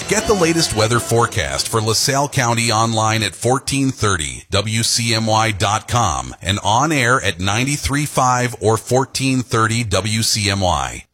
Get the latest weather forecast for LaSalle County online at 1430 WCMY.com and on air at 93.5 or 1430 WCMY.